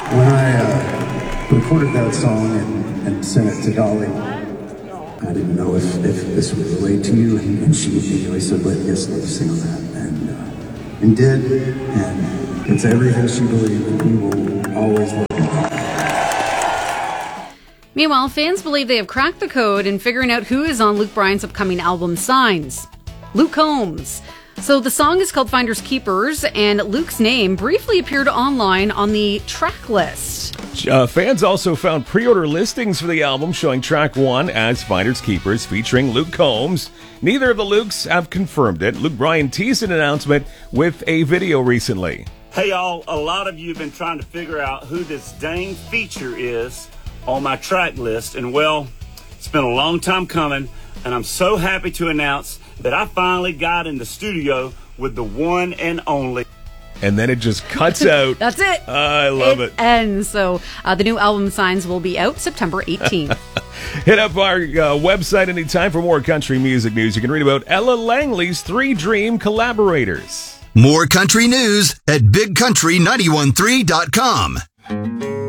When I recorded that song and sent it to Dolly, I didn't know if this would relate to you, and she immediately said, yes, let's sing on that, and did, and it's everything she believed, and we will always love you. Meanwhile, fans believe they have cracked the code in figuring out who is on Luke Bryan's upcoming album Signs. Luke Combs. So the song is called Finders Keepers, and Luke's name briefly appeared online on the track list. Fans also found pre-order listings for the album showing track 1 as Finders Keepers featuring Luke Combs. Neither of the Lukes have confirmed it. Luke Bryan teased an announcement with a video recently. Hey y'all, a lot of you have been trying to figure out who this dang feature is on my track list, and well, it's been a long time coming, and I'm so happy to announce that I finally got in the studio with the one and only. And then it just cuts out. That's it. I love it. And so the new album Signs will be out September 18th. Hit up our website anytime for more country music news. You can read about Ella Langley's 3 dream collaborators. More country news at BigCountry913.com.